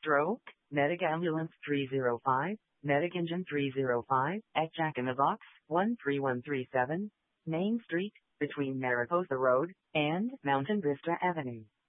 Stroke, Medic Ambulance 305, Medic Engine 305, at Jack in the Box, 13137, Main Street, between Mariposa Road and Mountain Vista Avenue.